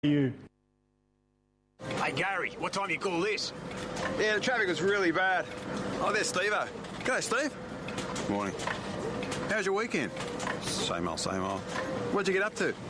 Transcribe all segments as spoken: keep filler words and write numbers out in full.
You. Hey, Gary, what time you call this? Yeah, the traffic was really bad. Oh, there's Steve-o. G'day, Steve. Morning. How's your weekend? Same old, same old. What'd you get up to?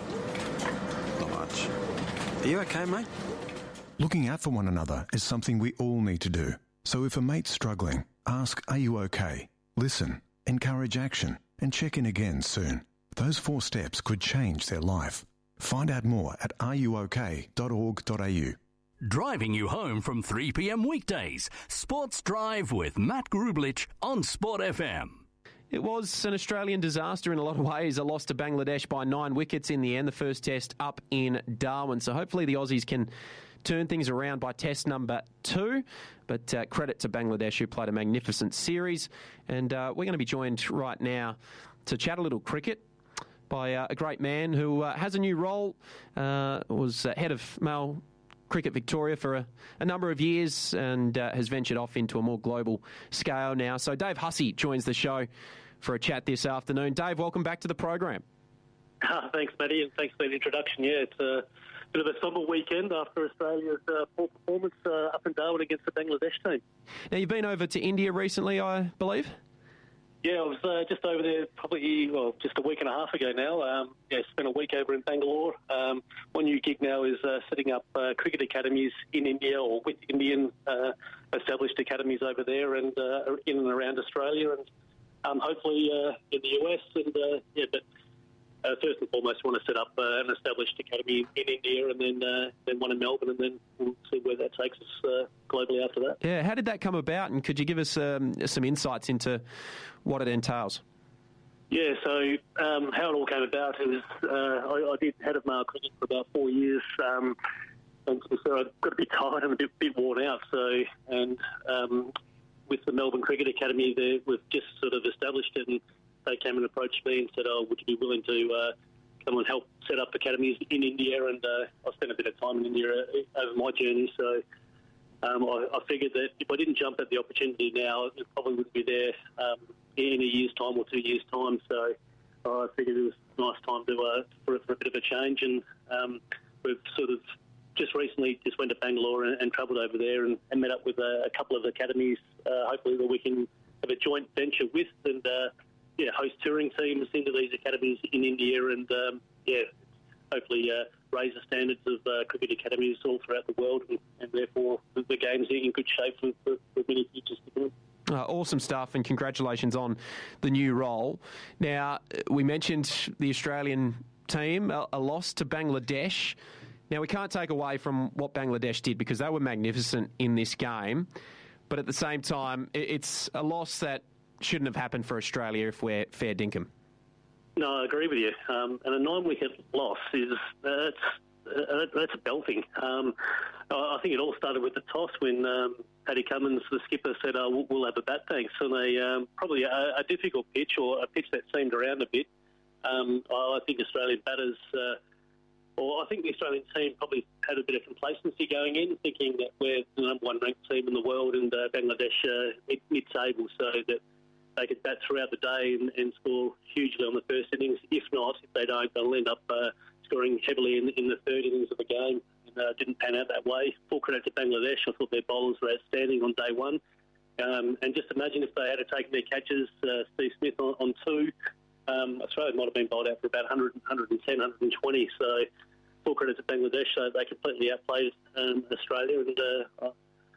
Not much. Are you okay, mate? Looking out for one another is something we all need to do. So if a mate's struggling, ask, are you okay? Listen, encourage action, and check in again soon. Those four steps could change their life. Find out more at are you okay dot org dot a u. Driving you home from three p.m. weekdays. Sports Drive with Matt Grublich on Sport F M. It was an Australian disaster in a lot of ways. A loss to Bangladesh by nine wickets in the end, the first test up in Darwin. So hopefully the Aussies can turn things around by test number two. But uh, credit to Bangladesh, who played a magnificent series. And uh, we're going to be joined right now to chat a little cricket by uh, a great man who uh, has a new role, uh, was uh, head of male Cricket Victoria for a, a number of years and uh, has ventured off into a more global scale now. So Dave Hussey joins the show for a chat this afternoon. Dave, welcome back to the program. Ah, thanks, Matty, and thanks for the introduction. Yeah, it's a bit of a sombre weekend after Australia's uh, poor performance uh, up in Darwin against the Bangladesh team. Now, you've been over to India recently, I believe? Yeah, I was uh, just over there probably, well, just a week and a half ago now. Um, yeah, spent a week over in Bangalore. Um, my new gig now is uh, setting up uh, cricket academies in India or with Indian uh, established academies over there and uh, in and around Australia and um, hopefully uh, in the U S. And uh, yeah, but uh, first and foremost, I want to set up uh, an established academy in India and then uh, then one in Melbourne, and then we'll see where that takes us uh, globally after that. Yeah, how did that come about, and could you give us um, some insights into what it entails? Yeah, so um, how it all came about is uh, I, I did head of male cricket for about four years, um, and so I got a bit tired and a bit, bit worn out. So, and um, with the Melbourne Cricket Academy, there, we've just sort of established it, and they came and approached me and said, "Oh, would you be willing to uh, come and help set up academies in India?" And uh, I spent a bit of time in India over my journey, so um, I, I figured that if I didn't jump at the opportunity now, it probably wouldn't be there Um, in a year's time or two years' time, so I figured it was a nice time to uh, for, for a bit of a change, and um, we've sort of just recently just went to Bangalore and, and travelled over there and, and met up with a, a couple of academies, uh, hopefully that we can have a joint venture with and uh, yeah, host touring teams into these academies in India and um, yeah, hopefully uh, raise the standards of uh, cricket academies all throughout the world, and, and therefore the, the game's in good shape for, for, for many futures to come. Uh, awesome stuff, and congratulations on the new role. Now, we mentioned the Australian team, a, a loss to Bangladesh. Now, we can't take away from what Bangladesh did because they were magnificent in this game, but at the same time, it, it's a loss that shouldn't have happened for Australia if we're fair dinkum. No, I agree with you. Um, and a nine-wicket loss is uh, uh, that's a belting. Um, I think it all started with the toss when um, Paddy Cummins, the skipper, said, oh, we'll, we'll have a bat, thanks. And they um, probably a, a difficult pitch or a pitch that seemed around a bit. Um, I think Australian batters, uh, or I think the Australian team probably had a bit of complacency going in, thinking that we're the number one ranked team in the world and uh, Bangladesh uh, mid- mid-table, so that they could bat throughout the day and, and score hugely on the first innings. If not, if they don't, they'll end up uh, scoring heavily in, in the third innings of the game. And uh, didn't pan out that way. Full credit to Bangladesh. I thought their bowlers were outstanding on day one. Um, and just imagine if they had taken their catches, uh, Steve Smith on, on two, um, Australia might have been bowled out for about one hundred, one ten, one twenty. So full credit to Bangladesh. So they completely outplayed um, Australia. And uh,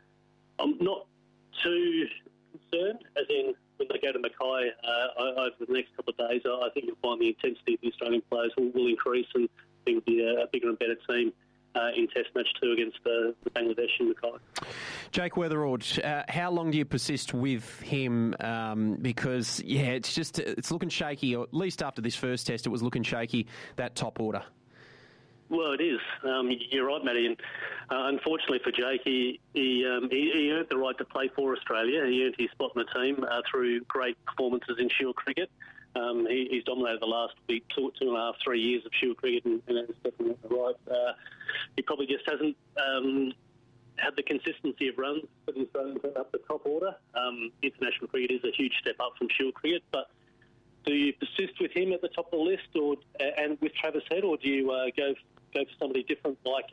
I'm not too concerned, as in when they go to Mackay uh, over the next couple of days, I think you'll find the intensity of the Australian players will, will increase, and I think it'll be a, a bigger and better team uh, in Test Match two against uh, the Bangladesh in Mackay. Jake Weatherald, uh, how long do you persist with him? Um, because, yeah, it's just it's looking shaky, or at least after this first test, it was looking shaky, that top order. Well, it is. Um, you're right, Matty. And uh, unfortunately for Jake, he he, um, he he earned the right to play for Australia. He earned his spot in the team uh, through great performances in Shield cricket. Um, he, he's dominated the last two, two and a half, three years of Shield cricket, and, and that's definitely right. Uh, he probably just hasn't um, had the consistency of runs for the Australian team up the top order. Um, international cricket is a huge step up from Shield cricket, but do you persist with him at the top of the list, or and with Travis Head, or do you uh, go go for somebody different like